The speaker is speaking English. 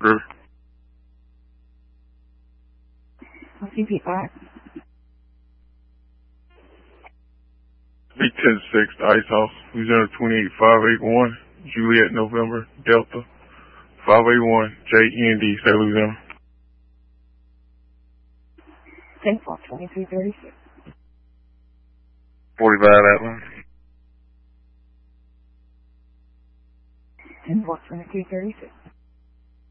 CP5. Big 10-6, the Ice House, Louisiana 28581, Juliet, November, Delta, 581, JND, St. Louisiana. 10-2336. 45 Atlas. 10-2336.